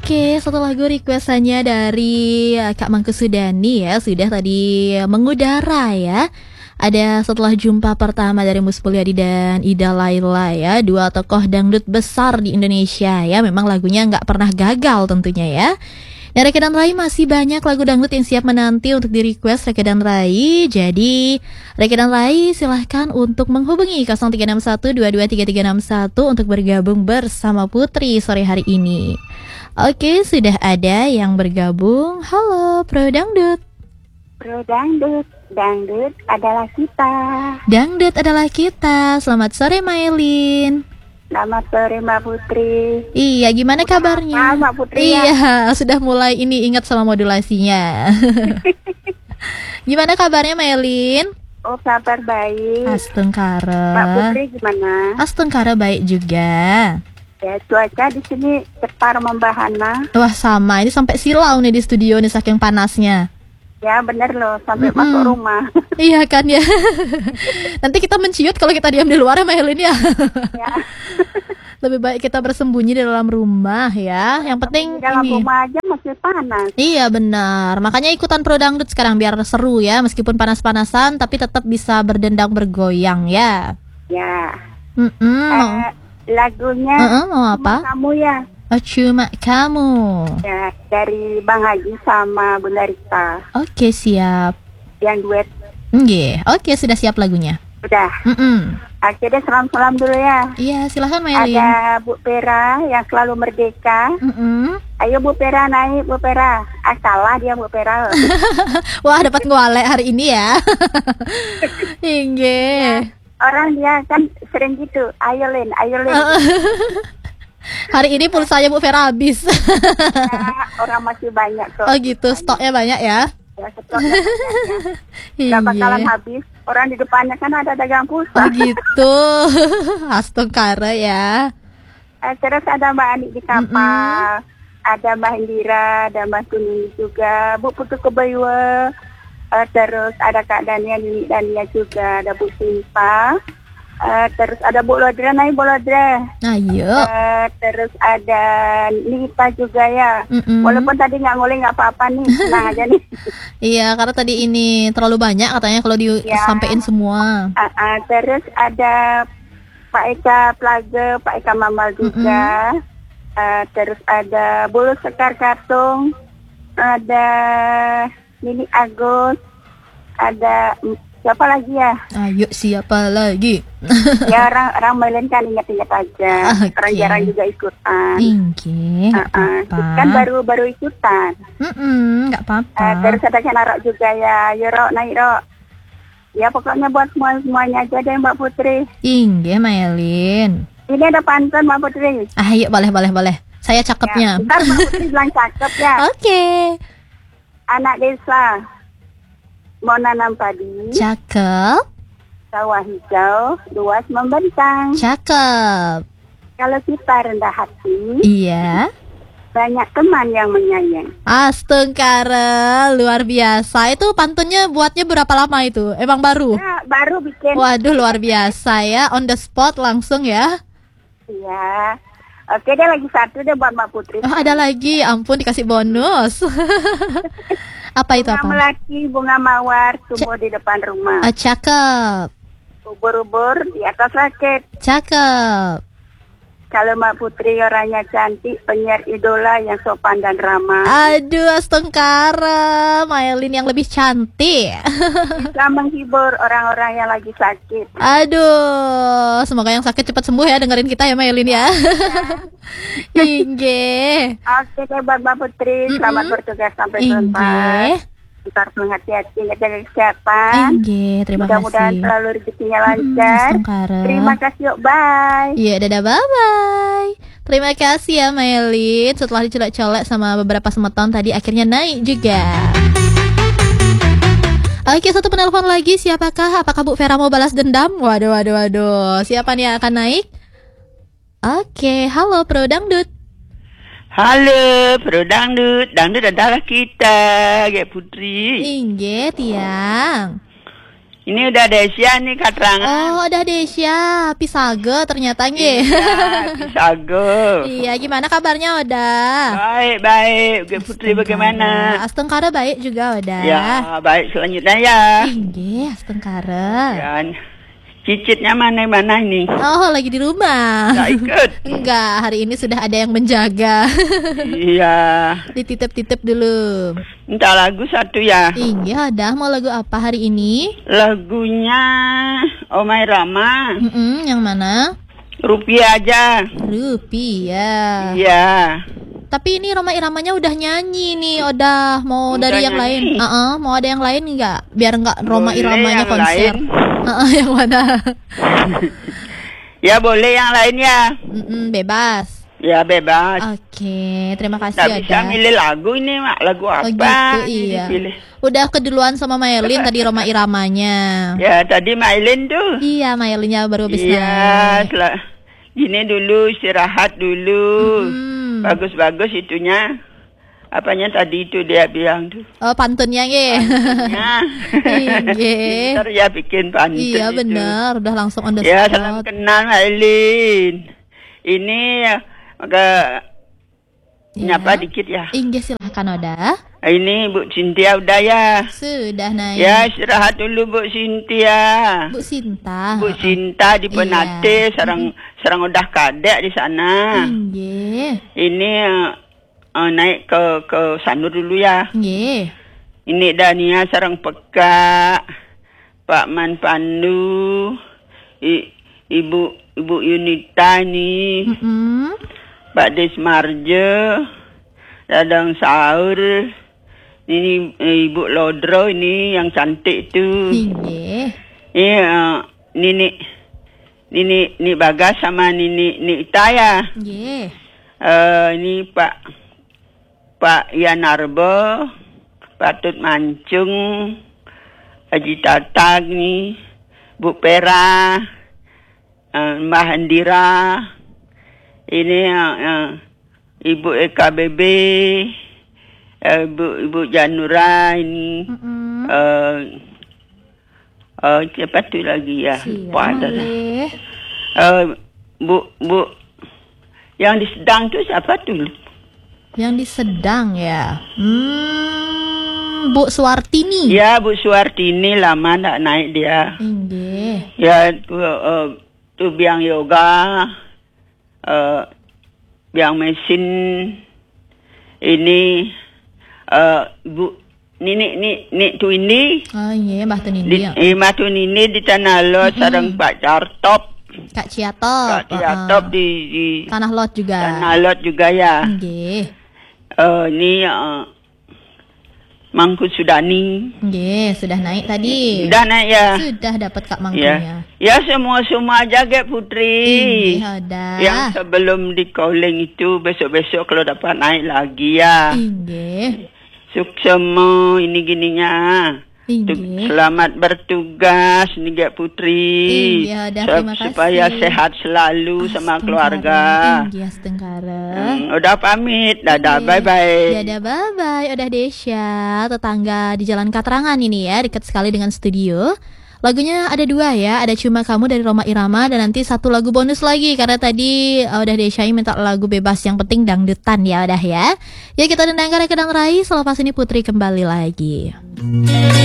Oke, satu lagu requestannya dari Kak Mangku Sudani ya, sudah tadi mengudara ya. Ada Setelah Jumpa Pertama dari Mus Pulyadi dan Ida Laila ya, dua tokoh dangdut besar di Indonesia ya. Memang lagunya nggak pernah gagal tentunya ya. Dan Reka dan Rai masih banyak lagu dangdut yang siap menanti untuk di-request Reka dan Rai. Jadi Reka dan Rai silahkan untuk menghubungi 0361223361 untuk bergabung bersama Putri sore hari ini. Oke, sudah ada yang bergabung. Halo, Pro Dangdut. Pro Dangdut, dangdut adalah kita. Dangdut adalah kita. Selamat sore, Maylin. Selamat sore Mbak Putri. Iya, gimana kabarnya? Mbak Putri iya, sudah mulai ini ingat sama modulasinya. Gimana kabarnya, Maylin? Oh, kabar baik. Astengkara. Mbak Putri gimana? Astengkara baik juga. Ya, cuaca di sini cetar membahana. Wah, sama. Ini sampai silau nih di studio nih saking panasnya. Ya, bener loh, sampai masuk rumah. Iya kan ya. Nanti kita menciut kalau kita diam di luar ya, Maylin ya. Ya. Lebih baik kita bersembunyi di dalam rumah ya. Yang penting Di dalam ini. rumah aja masih panas. Iya benar. Makanya ikutan Pro Dangdut sekarang biar seru ya. Meskipun panas-panasan tapi tetap bisa berdendang bergoyang ya. Ya. Lagunya mau apa? Kamu ya. Oh, Cuma Kamu. Ya, dari Bang Haji sama Bunda Rita. Oke, siap. Yang duet. Oke, sudah siap lagunya. Udah. Akhirnya salam-salam dulu ya. Iya, silahkan Maylin. Ada Bu Pera yang selalu merdeka. Ayo Bu Pera naik, Bu Pera. Salah dia Bu Pera. Wah, dapat ngewalek hari ini ya. Ya, orang dia kan sering gitu. Ayo Len, ayo Len. Hari ini pulsanya Bu Vera habis. Ya, orang masih banyak kok. Oh gitu, stoknya banyak ya? Ya, stoknya banyak ya. Gak bakalan habis. Orang di depannya kan ada dagang pulsa. Oh gitu. Astagfirullah ya. Terus ada Mbak Ani di kapal. Ada Mbak Indira, ada Mbak Kuning juga. Bu Putu Kebayua. Terus ada Kak Dania, Nini Dania juga. Ada Bu Simpa. Terus ada Bu Lodra, naik Bu Lodra. Ayo. Terus ada Nita juga ya. Walaupun tadi nggak ngoleh nggak apa-apa nih, tenang aja nih. Iya, karena tadi ini terlalu banyak katanya kalau disampaikan semua. Terus ada Pak Eka Plage, Pak Eka Mamal juga. Terus ada Bulu Sekar Kartung, ada Nini Agus, ada siapa lagi ya? Ayo, siapa lagi? Ya orang Maylin kan ingat-ingat aja. Okay. Orang jarang juga ikutan. Kan baru ikutan. Nggak apa-apa. Terus ada Kenarok juga ya. Yo Rok, naik Rok. Ya pokoknya buat semuanya aja deh Mbak Putri. Inggih, Maylin. Ini ada pantun Mbak Putri. Ayo, boleh. Saya cakepnya. Ya, ntar Mbak Putri bilang cakep ya. Oke. Anak desa mau nanam padi. Cakep. Sawah hijau, luas membentang. Cakep. Kalau kita rendah hati. Iya. Banyak teman yang menyayang. Astagfirullah, luar biasa. Itu pantunnya buatnya berapa lama itu? Emang baru? Nah, baru bikin. Waduh, luar biasa ya. On the spot langsung ya. Iya. Oke deh, lagi satu deh buat Mbak Putri. Oh, ada lagi. Ampun, dikasih bonus. Apa itu apa? Bunga melati, bunga mawar tumbuh di depan rumah. Cakep. Ubur-ubur di atas rakit. Cakep. Kalau Mbak Putri orangnya cantik, penyiar idola yang sopan dan ramah. Aduh, astengkara, Maylin yang lebih cantik. Bisa menghibur orang-orang yang lagi sakit. Aduh, semoga yang sakit cepat sembuh ya, dengerin kita ya Maylin ya. Inggih. Oke deh buat Mbak Putri, selamat bertugas sampai jumpa. Ntar hati-hati, jaga kesehatan. Inggih, terima kasih. Mudah-mudahan selalu rezekinya lancar. Terima kasih, yuk, bye. Iya, dadah, bye-bye. Terima kasih ya Maylin. Setelah dicolek-colek sama beberapa semeton tadi, akhirnya naik juga. Oke, satu penelpon lagi. Siapakah? Apakah Bu Vera mau balas dendam? Waduh. Siapa nih yang akan naik? Oke, halo Pro Dangdut. Halo, Pro Dangdut. Dangdut adalah kita, Gek Putri. Inggih, Tiang. Ini udah Desya nih Katrangan. Oh, udah Desya, Pisage ternyata nge. Iya, Pisago. Iya, gimana kabarnya udah? Baik. Putri bagaimana? Astengkara baik juga udah. Ya, baik selanjutnya ya. Inggih, Astengkara. Ya, cicitnya mana ini? Oh, lagi di rumah. Nggak ikut. Enggak, hari ini sudah ada yang menjaga. Iya. Dititip-titip dulu. Minta lagu satu ya. Iya, dah mau lagu apa hari ini? Lagunya Omai Rama. Yang mana? Rupiah aja. Rupiah. Iya. Tapi ini Roma Iramanya udah nyanyi nih, udah mau Udah dari yang nyanyi. lain. Mau ada yang lain nggak? Biar nggak Roma Boleh Iramanya yang konser. lain. Yang mana? Ya boleh yang lain ya. Bebas. Ya bebas. Oke, terima kasih Nggak bisa Oda. milih lagu ini mak. Lagu apa? Oh gitu, ini iya. dipilih. Udah keduluan sama Maylin tadi Roma Iramanya. Ya tadi Mailin tuh. Iya, Maylinnya baru habis Iya. naik. Gini dulu istirahat dulu. Mm-mm. Bagus-bagus itunya. Apanya tadi itu dia bilang tuh. Oh, pantunnya nge. Ya. Iya. Ntar ya bikin pantun Iya itu. bener, udah langsung on the Ya spot. salam kenal Mailin. Ini agak Iya. nyapa dikit ya. Inggih silahkan Oda. Ini Bu Cynthia udah ya. Sudah naik. Ya istirahat dulu Bu Cynthia. Bu Sinta. Bu Sinta di Penate, Iya. serang udah kadek di sana. Inggih. Ini naik ke Sanur dulu ya. Inggih. Ini Dania sarang Peka, Pak Man Pandu, Ibu Yunita ini, Pak Desmarjo, Dadang Sahur, ini Ibu Lodro ini yang cantik itu. Inggih. Nini Bagas sama Nini Ita ya. Inggih. Ini Pak Yanarbo, Pak Tut Mancung, Haji Tatag nih, Bu Pera, Mbak Handira, ini Ibu EKBB, Ibu Janura ini, siapa tuh lagi ya? Pak ada lah. Bu yang di Sedang tuh siapa tuh? Yang di Sedang ya. Bu Suwartini. Ya Bu Suwartini lama nggak naik dia. Inggih. Ya tuh biang yoga, biang mesin ini Bu Nini tuh ini Oh iya, Mbah Tun di ini. Matu Nini di Tanah Lot sareng Pak Cartop. Kak Ciatop. Pak Cartop di Tanah Lot juga. Tanah Lot juga ya. Inggih. Ini Mangku Sudani. Nggih, sudah naik tadi. Sudah naik ya. Sudah dapat Kak Ya, Mangkunya. ya semua aja Gek Putri. Inggih, ada. Yang sebelum di calling itu besok-besok kalau dapat naik lagi ya. Inggih. Sukses ini gininya. Inggih. Selamat bertugas nih Gek Putri. Iya, dah, terima kasih. Supaya sehat selalu sama keluarga. Inggih, Astengkara. Udah pamit. Dadah, Oke. bye-bye. Dadah, bye-bye. Udah Desya, tetangga di Jalan Katrangan ini ya, dekat sekali dengan studio. Lagunya ada 2 ya, ada Cuma Kamu dari Roma Irama dan nanti 1 lagu bonus lagi karena tadi udah Desya minta lagu bebas yang penting dangdutan ya udah ya. Ya kita dendangkan ke Kedang Rai, selepas ini Putri kembali lagi.